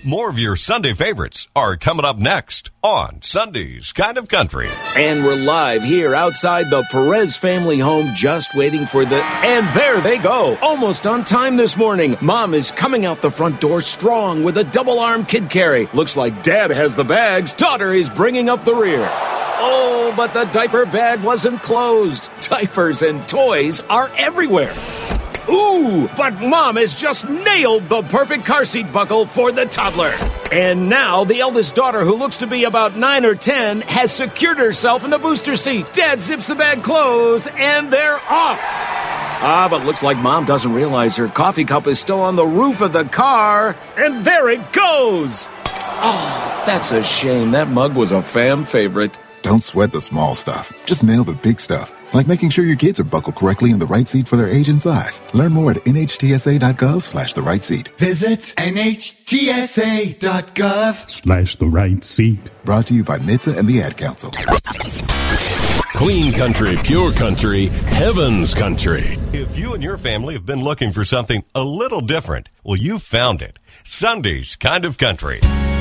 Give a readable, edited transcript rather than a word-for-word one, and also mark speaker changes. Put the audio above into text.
Speaker 1: More of your Sunday favorites are coming up next on Sunday's Kind of Country.
Speaker 2: And we're live here outside the Perez family home, just waiting for the... And there they go, almost on time this morning. Mom is coming out the front door strong with a double-arm kid carry. Looks like Dad has the bags. Daughter is bringing up the rear. Oh, but the diaper bag wasn't closed. Diapers and toys are everywhere. Ooh, but Mom has just nailed the perfect car seat buckle for the toddler. And now the eldest daughter, who looks to be about 9 or 10, has secured herself in the booster seat. Dad zips the bag closed, and they're off. But looks like Mom doesn't realize her coffee cup is still on the roof of the car. And there it goes. Oh, that's a shame. That mug was a fam favorite.
Speaker 3: Don't sweat the small stuff. Just nail the big stuff, like making sure your kids are buckled correctly in the right seat for their age and size. Learn more at nhtsa.gov/the right seat.
Speaker 4: Visit nhtsa.gov/the right seat.
Speaker 3: Brought to you by NHTSA and the Ad Council.
Speaker 1: Clean country, pure country, heaven's country. If you and your family have been looking for something a little different, well, you found it. Sunday's Kind of Country.